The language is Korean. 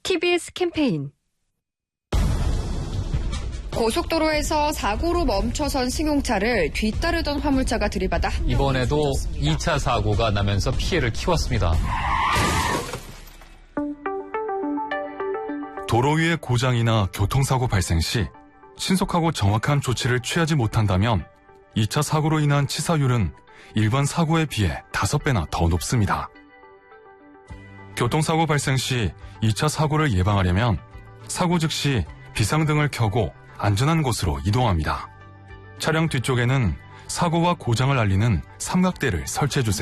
TBS 캠페인. 고속도로에서 사고로 멈춰선 승용차를 뒤따르던 화물차가 들이받아 이번에도 2차 사고가 나면서 피해를 키웠습니다. 도로 위의 고장이나 교통사고 발생 시 신속하고 정확한 조치를 취하지 못한다면 2차 사고로 인한 치사율은 일반 사고에 비해 5배나 더 높습니다. 교통사고 발생 시 2차 사고를 예방하려면 사고 즉시 비상등을 켜고 안전한 곳으로 이동합니다. 차량 뒤쪽에는 사고와 고장을 알리는 삼각대를 설치해주세요.